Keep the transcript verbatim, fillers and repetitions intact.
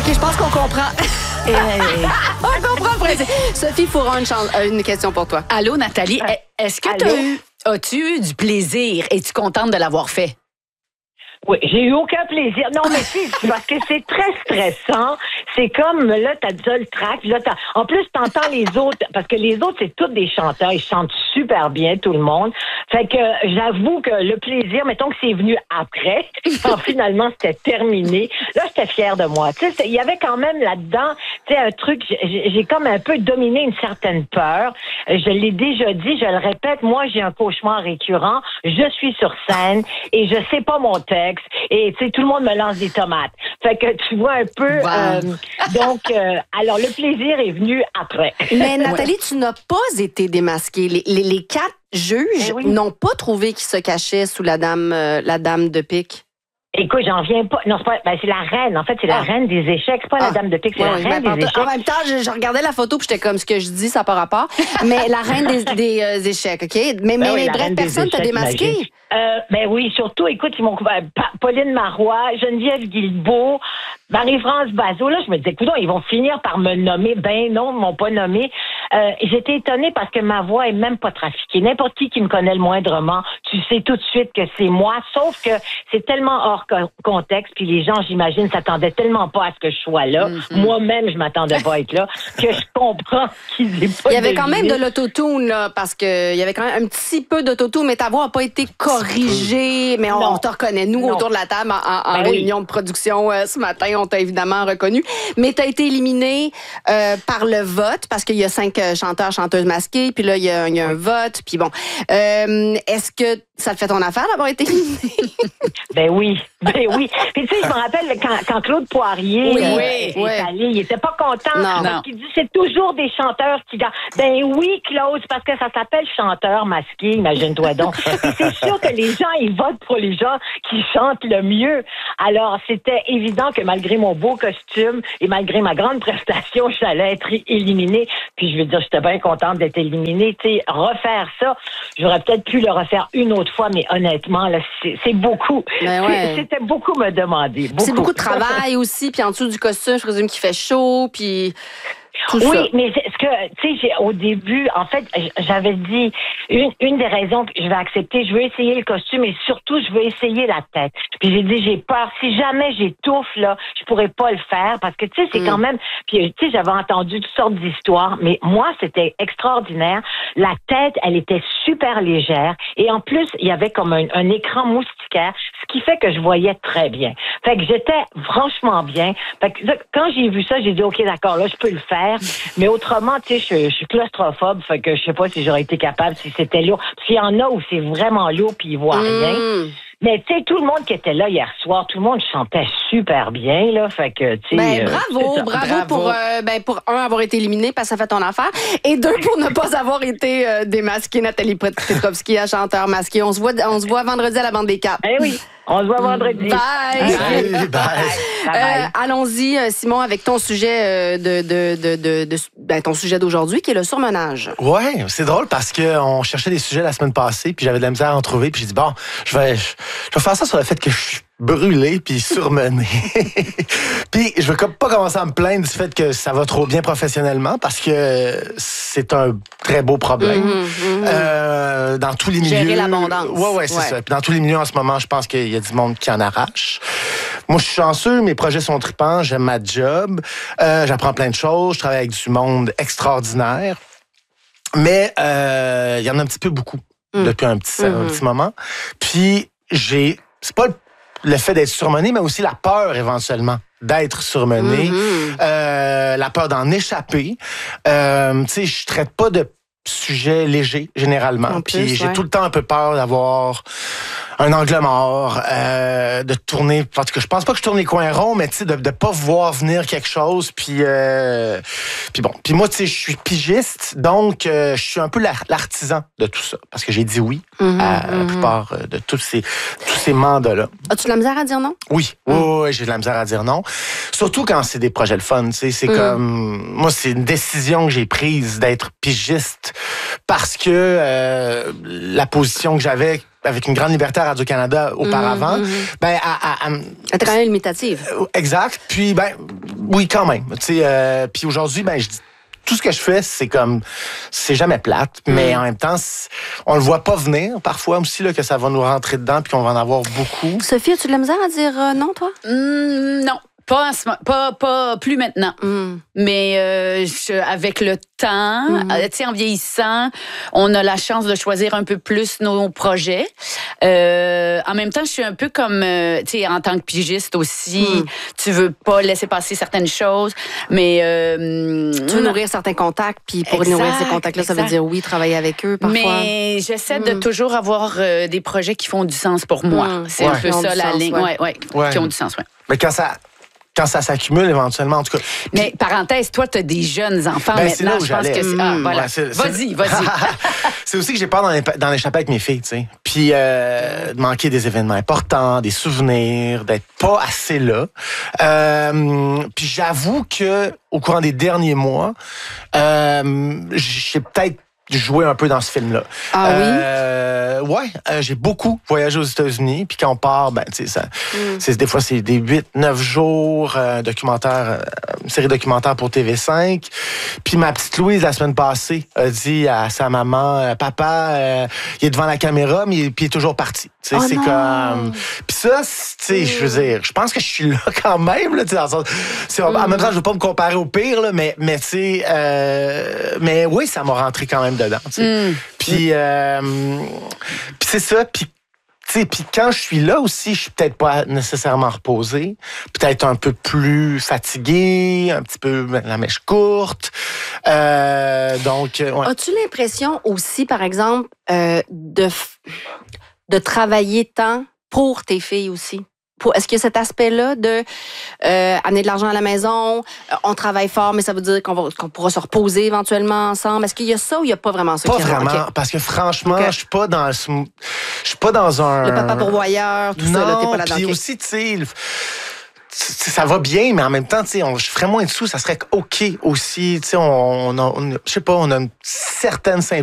je pense qu'on comprend. Et, On comprend le principe. Sophie Fouron, une, chan- euh, une question pour toi. allô, Nathalie, est-ce que t'as eu, as-tu eu du plaisir? Es-tu contente de l'avoir fait? Oui, j'ai eu aucun plaisir. Non, mais si, c'est parce que c'est très stressant. C'est comme, là, t'as déjà le track. Là, t'as... En plus, t'entends les autres, parce que les autres, c'est tous des chanteurs. Ils chantent super bien, tout le monde. Fait que j'avoue que le plaisir, mettons que c'est venu après, quand finalement c'était terminé, là, j'étais fière de moi. Tu sais, il y avait quand même là-dedans, tu sais, un truc, j'ai, j'ai comme un peu dominé une certaine peur. Je l'ai déjà dit, je le répète, moi, j'ai un cauchemar récurrent. Je suis sur scène et je sais pas mon texte. Et tu sais, tout le monde me lance des tomates. Fait que tu vois un peu. Wow. Euh, donc, euh, alors le plaisir est venu après. Mais Nathalie, tu n'as pas été démasquée. Les, les, les quatre juges Eh oui. n'ont pas trouvé qu'il se cachait sous la dame, euh, la dame de pique. Écoute, j'en viens pas. Non, c'est pas. Ben, c'est la reine. En fait, c'est la Ah. reine des échecs. C'est pas Ah. la dame de pique, c'est Ouais, la oui, reine ben, des pardon. échecs. En même temps, je, je regardais la photo puis j'étais comme ce que je dis, ça n'a pas rapport. Mais la reine des, des euh, échecs, OK? Mais, mais, Ben oui, mais la bref, reine des personne t'a échecs, démasqué. imagine. Euh, ben oui, surtout, écoute, ils m'ont couvert. Pa- Pauline Marois, Geneviève Guilbeault, Marie-France Bazot. Là, je me disais, écoute, ils vont finir par me nommer. Ben non, ils m'ont pas nommé. Euh, j'étais étonnée parce que ma voix est même pas trafiquée. N'importe qui qui me connaît le moindrement, tu sais tout de suite que c'est moi. Sauf que c'est tellement hors co- contexte, puis les gens, j'imagine, s'attendaient tellement pas à ce que je sois là. Mm-hmm. Moi-même, je m'attendais pas à être là, que je comprends qu'ils aient pas Il y avait quand même deviné. de l'autotune, là, parce qu'il y avait quand même un petit peu d'autotune, mais ta voix n'a pas été corrigée. Mais on, Non. on te reconnaît, nous, Non. autour de la table, en, en- en Ben oui. réunion de production euh, ce matin, on t'a évidemment reconnu. Mais tu as été éliminé euh, par le vote, parce qu'il y a cinq euh, chanteurs, chanteuses masqués, puis là, il y a, il y a un vote, puis bon. Euh, est-ce que ça te fait ton affaire d'avoir été éliminé? Ben oui, ben oui. Puis tu sais, je me rappelle quand, quand Claude Poirier Oui, euh, oui, est oui. allé, il était pas content Non. parce Non. qu'il dit c'est toujours des chanteurs qui gagnent. Ben oui, Claude, parce que ça s'appelle chanteur masqué, imagine-toi donc. Puis c'est sûr que les gens, ils votent pour les gens qui chantent le mieux. Alors, c'était évident que malgré mon beau costume et malgré ma grande prestation, j'allais être éliminée. Puis je veux dire, j'étais bien contente d'être éliminée. Tu sais, refaire ça, j'aurais peut-être pu le refaire une autre fois, mais honnêtement, là, c'est, c'est beaucoup. Ben ouais. C'est- C'était beaucoup me demander. Beaucoup. C'est beaucoup de travail aussi, puis en dessous du costume, je présume qu'il fait chaud, puis tout Oui, ça. mais c'est ce que, tu sais, j'ai- au début, en fait, j- j'avais dit, une, une des raisons que je vais accepter, je veux essayer le costume et surtout, je veux essayer la tête. Puis j'ai dit, j'ai peur. Si jamais j'étouffe, là, je pourrais pas le faire parce que, tu sais, c'est Mm. quand même, puis, tu sais, j'avais entendu toutes sortes d'histoires, mais moi, c'était extraordinaire. La tête, elle était super légère et en plus, il y avait comme un, un écran moustiquaire, ce qui fait que je voyais très bien. Fait que j'étais franchement bien. Fait que là, quand j'ai vu ça, j'ai dit, OK, d'accord, là, je peux le faire. Mais autrement, tu sais, je, je suis claustrophobe, fait que je sais pas si j'aurais été capable, si c'était lourd. Parce qu'il y en a où c'est vraiment lourd puis ils voient rien. Mmh. Mais tu sais, tout le monde qui était là hier soir, tout le monde chantait super bien, là. Fait que, tu sais. Ben, euh, bravo, c'est ça. bravo, Bravo. pour, euh, ben, pour un, avoir été éliminé parce que ça fait ton affaire, et deux, pour ne pas avoir été euh, démasquée, Nathalie Petrovski, la chanteur masquée. On se voit, on se voit vendredi à la Bande des Quatre. Ben oui, on se voit vendredi. Bye! Salut, bye. Bye bye. Euh, allons-y, euh, Simon, avec ton sujet euh, de, de, de, de, de- ben, ton sujet d'aujourd'hui, qui est le surmenage. Ouais, c'est drôle parce qu'on cherchait des sujets la semaine passée, puis j'avais de la misère à en trouver, puis j'ai dit, bon, je vais, je, je vais faire ça sur le fait que je suis brûlé puis surmené. Puis je veux comme pas commencer à me plaindre du fait que ça va trop bien professionnellement parce que c'est un très beau problème. Mhm, mhm. Euh, dans tous les milieux. Gérer l'abondance. Ouais, ouais, c'est Ouais. ça. Puis dans tous les milieux en ce moment, je pense qu'il y a du monde qui en arrache. Moi, je suis chanceux, mes projets sont tripants, j'aime ma job, euh, j'apprends plein de choses, je travaille avec du monde extraordinaire. Mais euh, il y en a un petit peu beaucoup Mm. depuis un petit, Mhm. un petit moment. Puis j'ai, c'est pas le, le fait d'être surmené, mais aussi la peur éventuellement d'être surmené, Mhm. euh, la peur d'en échapper. Euh, tu sais, je traite pas de sujets légers généralement. En Puis plus, j'ai ouais. tout le temps un peu peur d'avoir un angle mort, euh, de tourner. En tout cas, je pense pas que je tourne les coins ronds, mais tu sais, de ne pas voir venir quelque chose. Puis, euh, puis bon. Puis moi, tu sais, je suis pigiste, donc euh, je suis un peu l'ar- l'artisan de tout ça. Parce que j'ai dit oui Mhm, à la mhm. plupart euh, de tous ces, tous ces mandats-là. As-tu de la misère à dire non? Oui, oui, oui, oui, j'ai de la misère à dire non. Surtout quand c'est des projets de fun, tu sais, c'est Mm. comme moi, c'est une décision que j'ai prise d'être pigiste parce que euh, la position que j'avais avec une grande liberté à Radio-Canada auparavant, Mhm, mhm. ben à, à- à- Elle était quand même limitative. euh, exact. Puis ben Oui, quand même. Tu sais, euh, puis aujourd'hui, ben, je dis, tout ce que je fais, c'est comme, c'est jamais plate, mm. mais en même temps, on le voit pas venir parfois aussi, là, que ça va nous rentrer dedans puis qu'on va en avoir beaucoup. Sophie, as-tu de la misère à dire euh, non, toi? Mm, non. Pas, en ce, pas, pas plus maintenant. Mm. Mais euh, je, avec le temps, mm. euh, tu sais, en vieillissant, on a la chance de choisir un peu plus nos projets. Euh, en même temps, je suis un peu comme, euh, tu sais, en tant que pigiste aussi, mm. tu veux pas laisser passer certaines choses, mais... Euh, tu veux nourrir certains contacts, puis pour exact, nourrir ces contacts-là, exact. Ça veut dire oui, travailler avec eux parfois. Mais j'essaie mm. de toujours avoir euh, des projets qui font du sens pour moi. Mm. C'est ouais. un peu ça, la ligne. Ouais. Ouais, ouais, ouais. Qui ont du sens, oui. Mais quand ça... Quand ça s'accumule éventuellement, en tout cas. Mais parenthèse, toi, tu as des jeunes enfants ben, maintenant. Je pense que c'est. Ah, voilà. Ouais, c'est, vas-y, vas-y. C'est aussi que j'ai peur d'en échapper avec mes filles, tu sais. Puis euh, de manquer des événements importants, des souvenirs, d'être pas assez là. Euh, puis j'avoue que au courant des derniers mois, euh, j'ai peut-être joué un peu dans ce film-là. Ah euh, oui? Ouais, euh, j'ai beaucoup voyagé aux États-Unis. Puis quand on part, ben, tu sais, ça, mm. c'est, des fois, c'est des huit neuf jours, euh, documentaire, euh, une série documentaire pour T V cinq. Puis ma petite Louise, la semaine passée, a dit à sa maman, euh, papa, euh, il est devant la caméra, mais puis il est toujours parti. Tu sais, oh c'est non. comme... Puis ça, tu sais, mm. je veux dire, je pense que je suis là quand même, là, tu sais, dans le sens, c'est, mm. en même temps, je veux pas me comparer au pire, là, mais, mais tu sais, euh, mais oui, ça m'a rentré quand même dedans. Mm. Puis, euh, puis c'est ça. Puis, tu sais, puis quand je suis là aussi, je suis peut-être pas nécessairement reposé, peut-être un peu plus fatigué, un petit peu la mèche courte. Euh, donc, ouais. As-tu l'impression aussi, par exemple, euh, de de travailler tant pour tes filles aussi? Pour, est-ce qu'il y a cet aspect-là de euh, amener de l'argent à la maison, euh, on travaille fort, mais ça veut dire qu'on, va, qu'on pourra se reposer éventuellement ensemble? Est-ce qu'il y a ça ou il n'y a pas vraiment ça? Pas vraiment, okay. Parce que franchement, okay. je suis pas dans je suis pas dans un... Le papa pourvoyeur, tout non, ça, là, t'es pas là-dedans. Puis aussi, tu sais... ça va bien, mais en même temps, tu sais, je ferais moins de sous, ça serait OK aussi. Tu sais, on, on, on, je sais pas, on a une certaine simplicité